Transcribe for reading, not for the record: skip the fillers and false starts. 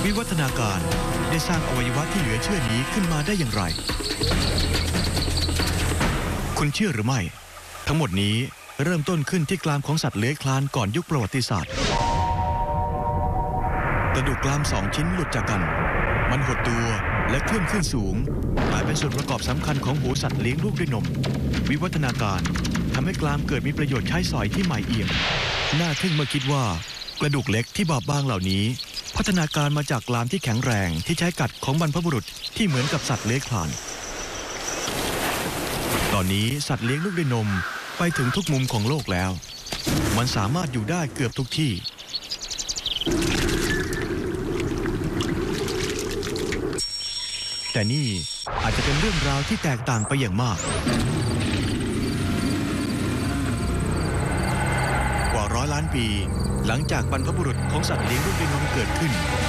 วิวัฒนาการได้สร้างอวัยวะที่เหลือเชื่อนี้ขึ้นมาได้อย่างไรคุณเชื่อหรือไม่ทั้งหมดนี้เริ่มต้นขึ้นที่กรามของสัตว์เลื้อยคลานก่อนยุคประวัติศาสตร์กระดูกกราม2 ชิ้นหลุดจากกันมันหดตัวและเคลื่อนขึ้นสูงกลายเป็นส่วนประกอบสำคัญของหูสัตว์เลี้ยงลูกด้วยนมวิวัฒนาการทำให้กรามเกิดมีประโยชน์ใช้สอยที่ใหม่เอี่ยมน่าทึ่งเมื่อคิดว่ากระดูกเล็กที่บอบบางเหล่านี้พัฒนาการมาจากกรามที่แข็งแรงที่ใช้กัดของบรรพบุรุษที่เหมือนกับสัตว์เลื้อยคลานตอนนี้สัตว์เลี้ยงลูกด้วยนมไปถึงทุกมุมของโลกแล้วมันสามารถอยู่ได้เกือบทุกที่แต่นี่อาจจะเป็นเรื่องราวที่แตกต่างไปอย่างมากกว่า100 ล้านปีหลังจากบรรพบุรุษของสัตว์เลี้ยงลูกด้วยนมเกิดขึ้น